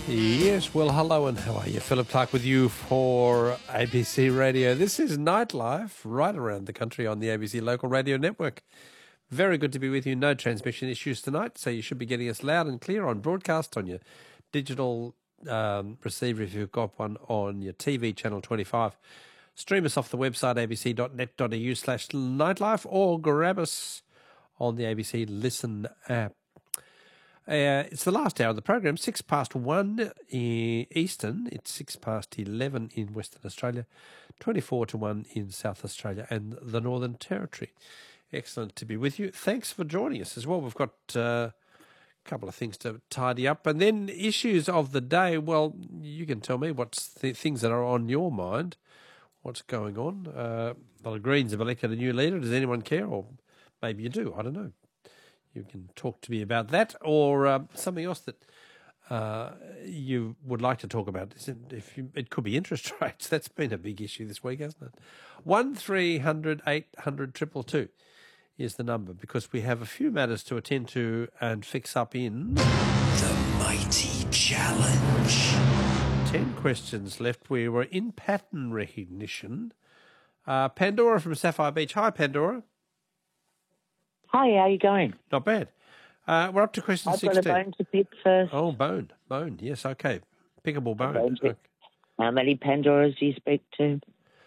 Yes, well, hello and how are you? Philip Clark with you for ABC Radio. This is Nightlife right around the country on the ABC Local Radio Network. Very good to be with you. No transmission issues tonight, so you should be getting us loud and clear on broadcast on your digital receiver if you've got one, on your TV channel 25. Stream us off the website abc.net.au/nightlife or grab us on the ABC Listen app. It's the last hour of the program, 1:06 Eastern. It's 11 in Western Australia, 1 in South Australia and the Northern Territory. Excellent to be with you. Thanks for joining us as well. We've got a couple of things to tidy up. And then issues of the day. Well, you can tell me what's the things that are on your mind. What's going on? The Greens have elected a new leader. Does anyone care? Or maybe you do. I don't know. You can talk to me about that or something else that you would like to talk about. It could be interest rates. That's been a big issue this week, hasn't it? 1300 800 222 is the number, because we have a few matters to attend to and fix up in The Mighty Challenge. 10 questions left. We were in pattern recognition. Pandora from Sapphire Beach. Hi, Pandora. Hi, how are you going? Not bad. We're up to question 16. I've got a bone to pick first. Oh, bone. Yes, okay. Pickable bone. Okay. How many Pandoras do you speak to?